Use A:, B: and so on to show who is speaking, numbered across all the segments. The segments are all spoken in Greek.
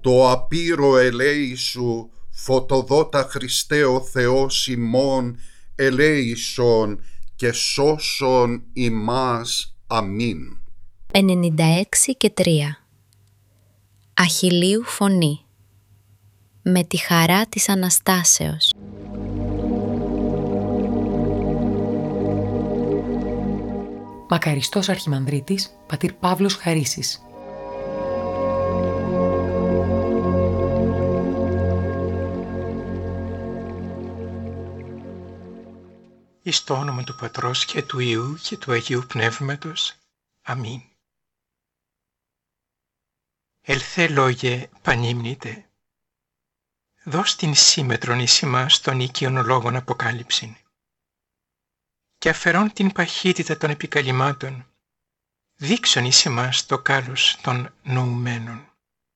A: το απείρο ελέησου, φωτοδότα Χριστέ ο Θεός ημών, ελέησον και σώσον ημάς. Αμήν.
B: 96-3 Αχιλλείου φωνή. Με τη χαρά της Αναστάσεως.
C: Μακαριστός Αρχιμανδρίτης, πατήρ Παύλος Χαρίσης.
D: Εις το όνομα του Πατρός και του Υιού και του Αγίου Πνεύματος. Αμήν. Ελθέ λόγε πανύμνητε, δώσ' την σύμμετρον εις ημάς των οικείων λόγων αποκάλυψην, και αφαιρών την παχύτητα των επικαλυμάτων, δείξον εις ημάς το κάλος των νοουμένων.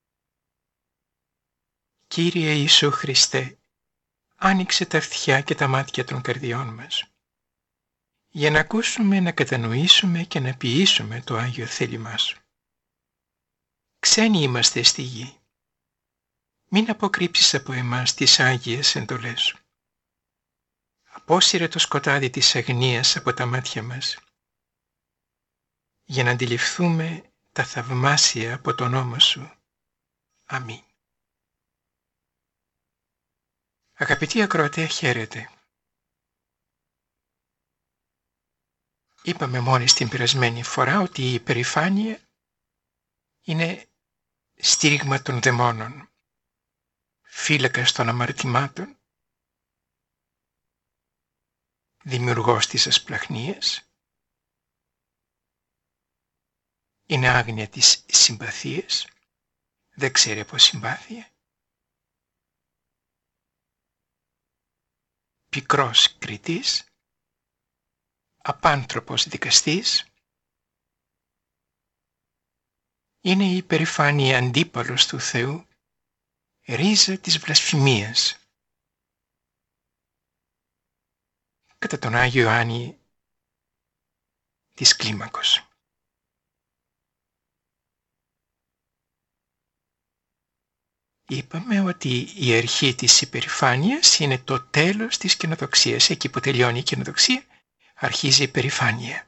D: Κύριε Ιησού Χριστέ, άνοιξε τα αυτιά και τα μάτια των καρδιών μας, για να ακούσουμε, να κατανοήσουμε και να ποιήσουμε το Άγιο θέλημά Σου. Ξένοι είμαστε στη γη. Μην αποκρύψεις από εμάς τις Άγιες εντολές Σου. Απόσυρε το σκοτάδι της αγνίας από τα μάτια μας, για να αντιληφθούμε τα θαυμάσια από το όνομα Σου. Αμήν. Αγαπητοί ακροατέ, χαίρετε. Είπαμε μόλις την περασμένη φορά ότι η υπερηφάνεια είναι στήριγμα των δαιμόνων, φύλακας των αμαρτημάτων, δημιουργός της ασπλαχνίας, είναι άγνοια της συμπαθίας, δεν ξέρει από συμπάθεια, πικρός κριτής, απάνθρωπος δικαστής, είναι η υπερηφάνεια αντίπαλος του Θεού, ρίζα της βλασφημίας. Κατά τον Άγιο Ιωάννη της κλίμακος. Είπαμε ότι η αρχή της υπερηφάνειας είναι το τέλος της καινοδοξίας. Εκεί που τελειώνει η καινοδοξία, αρχίζει η υπερηφάνεια.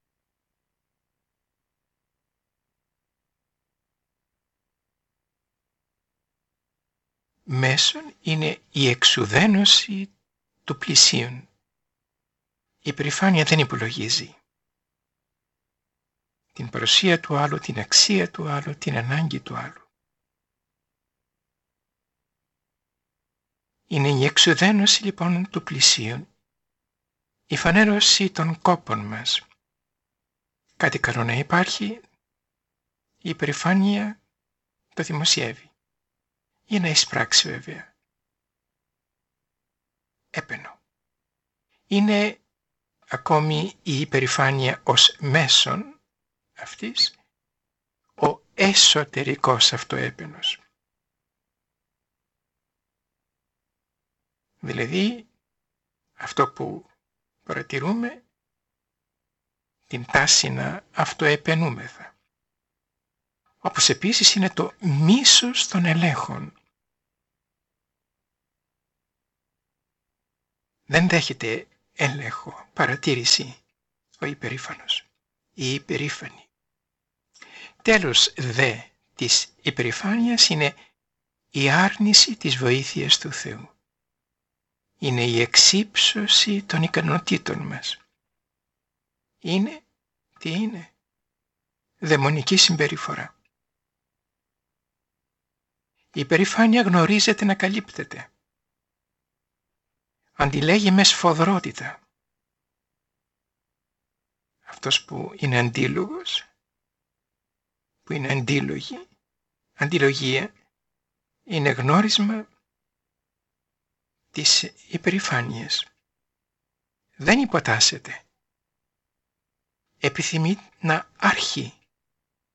D: Μέσον είναι η εξουδένωση του πλησίον. Η υπερηφάνεια δεν υπολογίζει την παρουσία του άλλου, την αξία του άλλου, την ανάγκη του άλλου. Είναι η εξουδένωση λοιπόν του πλησίον, η φανέρωση των κόπων μας. Κάτι καλό να υπάρχει, η υπερηφάνεια το δημοσιεύει, για να εισπράξει βέβαια. Έπαινο. Είναι ακόμη η υπερηφάνεια ως μέσον αυτής, ο εσωτερικός αυτοέπαινος. Δηλαδή, αυτό που παρατηρούμε, την τάση να αυτοεπαινούμεθα. Όπως επίσης είναι το μίσος των ελέγχων. Δεν δέχεται έλεγχο, παρατήρηση ο υπερήφανος, η υπερήφανη. Τέλος δε της υπερηφάνειας είναι η άρνηση της βοήθειας του Θεού. Είναι η εξύψωση των ικανοτήτων μας. Είναι, τι είναι, δαιμονική συμπεριφορά. Η υπερηφάνεια γνωρίζεται να καλύπτεται. Αντιλέγει με σφοδρότητα. Αυτός που είναι αντίλογος, που είναι αντίλογη, αντιλογία, είναι γνώρισμα της υπερηφάνειας. Δεν υποτάσσεται. Επιθυμεί να άρχει